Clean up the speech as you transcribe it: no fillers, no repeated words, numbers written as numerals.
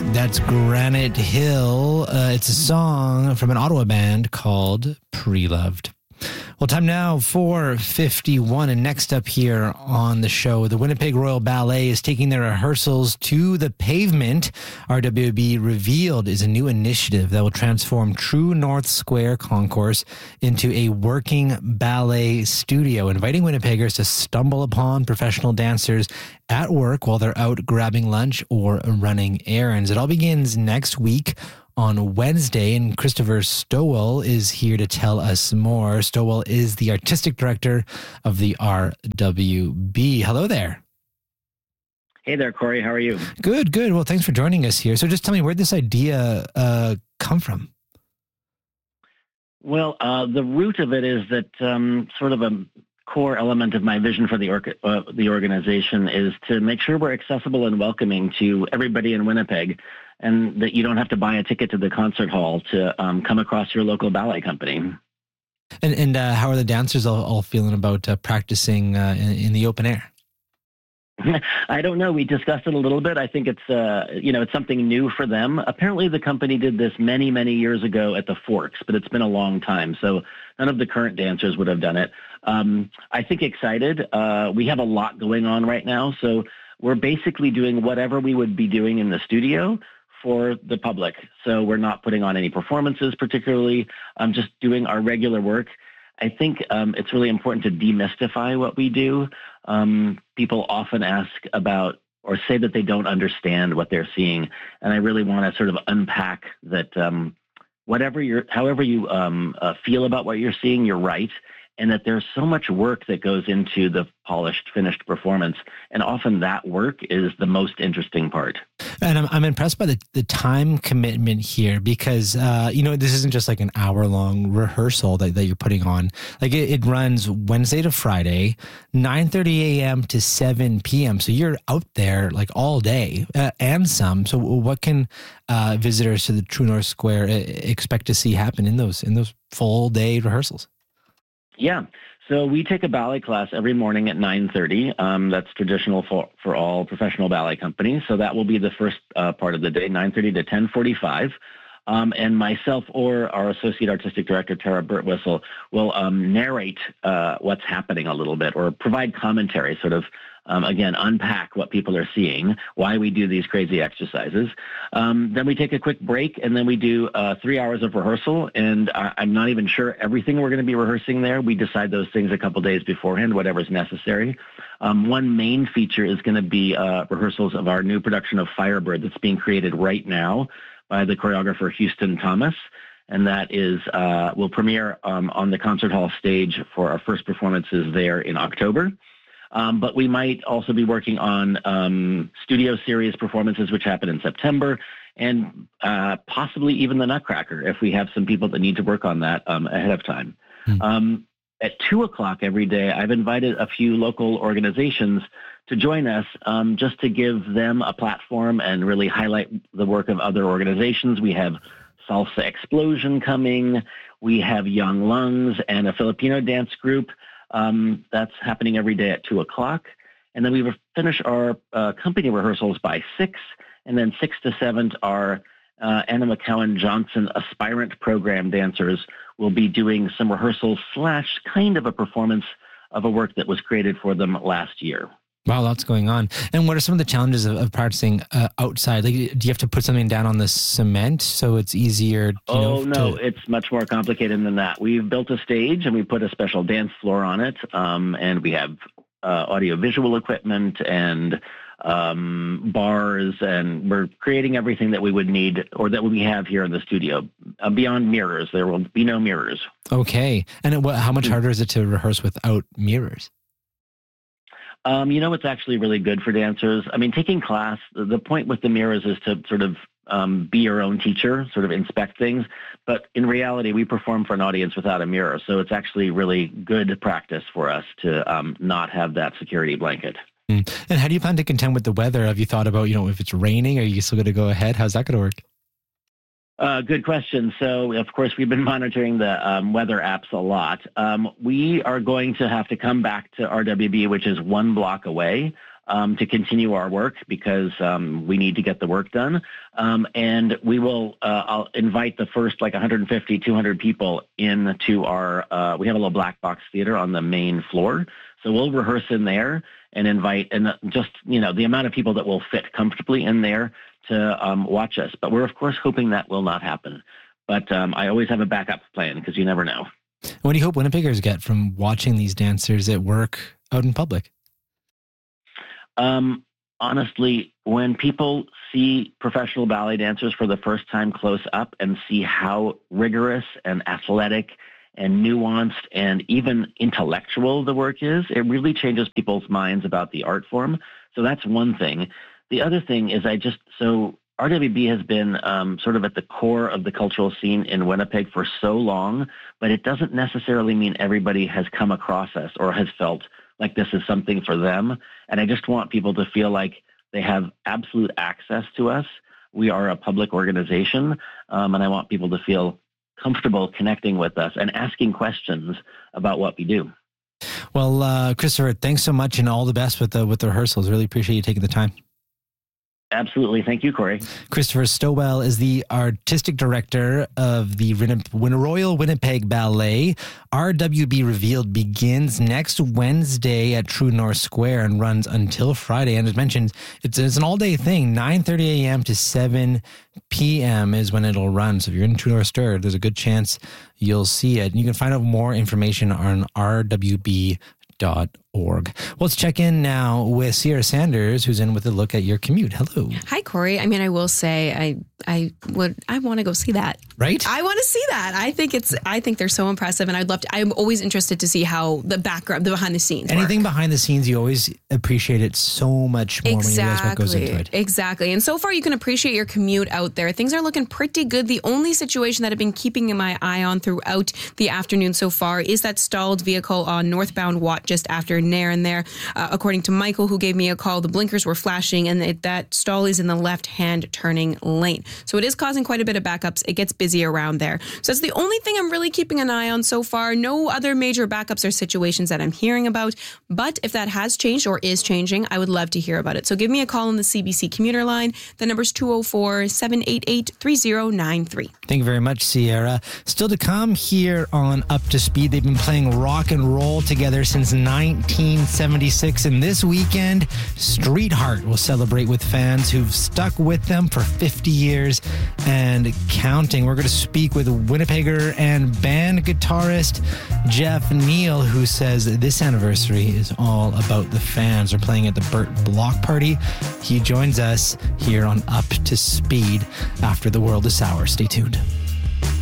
That's Granite Hill. It's a song from an Ottawa band called Pre-Loved. Well, time now for 51. And next up here on the show, the Winnipeg Royal Ballet is taking their rehearsals to the pavement. RWB revealed is a new initiative that will transform True North Square Concourse into a working ballet studio, inviting Winnipeggers to stumble upon professional dancers at work while they're out grabbing lunch or running errands. It all begins next week on Wednesday, and Christopher Stowell is here to tell us more. Stowell is the artistic director of the RWB. Hello there. Hey there, Corey. How are you? Good, good. Well, thanks for joining us here. So just tell me, where'd this idea come from? Well, the root of it is that sort of a core element of my vision for the organization is to make sure we're accessible and welcoming to everybody in Winnipeg, and that you don't have to buy a ticket to the concert hall to come across your local ballet company. And how are the dancers all feeling about practicing in the open air? I don't know. We discussed it a little bit. I think it's it's something new for them. Apparently, the company did this many, many years ago at the Forks, but it's been a long time. So none of the current dancers would have done it. I think excited. We have a lot going on right now. So we're basically doing whatever we would be doing in the studio for the public. So we're not putting on any performances particularly, just doing our regular work. I think it's really important to demystify what we do. People often ask about or say that they don't understand what they're seeing. And I really want to sort of unpack that however you feel about what you're seeing, you're right. And that there's so much work that goes into the polished, finished performance. And often that work is the most interesting part. And I'm impressed by the time commitment here because, this isn't just like an hour-long rehearsal that you're putting on. Like it runs Wednesday to Friday, 9:30 a.m. to 7 p.m. So you're out there like all day and some. So what can visitors to the True North Square expect to see happen in those full-day rehearsals? Yeah. So we take a ballet class every morning at 9:30. That's traditional for all professional ballet companies. So that will be the first part of the day, 9:30 to 10:45. And myself or our associate artistic director, Tara Birtwhistle, will narrate what's happening a little bit or provide commentary, sort of, again, unpack what people are seeing, why we do these crazy exercises. Then we take a quick break, and then we do 3 hours of rehearsal. And I'm not even sure everything we're going to be rehearsing there. We decide those things a couple days beforehand, whatever's necessary. One main feature is going to be rehearsals of our new production of Firebird that's being created right now by the choreographer Houston Thomas. And that is will premiere on the concert hall stage for our first performances there in October. But we might also be working on studio series performances, which happen in September, and possibly even the Nutcracker, if we have some people that need to work on that ahead of time. At 2 o'clock every day, I've invited a few local organizations to join us just to give them a platform and really highlight the work of other organizations. We have Salsa Explosion coming. We have Young Lungs and a Filipino dance group. That's happening every day at 2 o'clock. And then we finish our company rehearsals by 6. And then 6 to 7, our Anna McCowan Johnson aspirant program dancers will be doing some rehearsals / kind of a performance of a work that was created for them last year. Wow, lots going on. And what are some of the challenges of practicing outside? Like, do you have to put something down on the cement so it's easier? No, it's much more complicated than that. We've built a stage and we put a special dance floor on it. And we have audio-visual equipment and bars, and we're creating everything that we would need or that we have here in the studio. Beyond mirrors, there will be no mirrors. Okay. And how much harder is it to rehearse without mirrors? It's actually really good for dancers. I mean, taking class, the point with the mirrors is to sort of be your own teacher, sort of inspect things. But in reality, we perform for an audience without a mirror. So it's actually really good practice for us to not have that security blanket. And how do you plan to contend with the weather? Have you thought about, if it's raining, are you still going to go ahead? How's that going to work? Good question. So, of course, we've been monitoring the weather apps a lot. We are going to have to come back to RWB, which is 1 block away. to continue our work because we need to get the work done. And we will, I'll invite the first 150, 200 people into our, we have a little black box theater on the main floor. So we'll rehearse in there and invite, and just, the amount of people that will fit comfortably in there to watch us. But we're, of course, hoping that will not happen. But I always have a backup plan because you never know. What do you hope Winnipeggers get from watching these dancers at work out in public? Honestly, when people see professional ballet dancers for the first time close up and see how rigorous and athletic and nuanced and even intellectual the work is, it really changes people's minds about the art form. So that's one thing. The other thing is RWB has been sort of at the core of the cultural scene in Winnipeg for so long, but it doesn't necessarily mean everybody has come across us or has felt like this is something for them. And I just want people to feel like they have absolute access to us. We are a public organization, and I want people to feel comfortable connecting with us and asking questions about what we do. Well, Christopher, thanks so much and all the best with the rehearsals. Really appreciate you taking the time. Absolutely. Thank you, Corey. Christopher Stowell is the artistic director of the Royal Winnipeg Ballet. RWB Revealed begins next Wednesday at True North Square and runs until Friday. And as mentioned, it's an all-day thing. 9:30 a.m. to 7 p.m. is when it'll run. So if you're in True North Square, there's a good chance you'll see it. And you can find out more information on rwb.org. Let's check in now with Sierra Sanders, who's in with a look at your commute. Hello. Hi, Corey. I mean, I will say I want to go see that. Right? I want to see that. I think they're so impressive, and I'm always interested to see how the background, the behind the scenes. Anything work. Behind the scenes, you always appreciate it so much more when you realize what goes into it. Exactly. And so far, you can appreciate your commute out there. Things are looking pretty good. The only situation that I've been keeping my eye on throughout the afternoon so far is that stalled vehicle on northbound Watt just after Nairn there. According to Michael, who gave me a call, the blinkers were flashing and that stall is in the left-hand turning lane. So it is causing quite a bit of backups. It gets busy around there. So that's the only thing I'm really keeping an eye on so far. No other major backups or situations that I'm hearing about. But if that has changed or is changing, I would love to hear about it. So give me a call on the CBC commuter line. The number's 204-788-3093. Thank you very much, Sierra. Still to come here on Up to Speed. They've been playing rock and roll together since 1976. And this weekend, Street Heart will celebrate with fans who've stuck with them for 50 years and counting. We're going to speak with Winnipegger and band guitarist Jeff Neal, who says this anniversary is all about the fans. They're playing at the Burt Block Party. He joins us here on Up to Speed after The World is Sour. Stay tuned.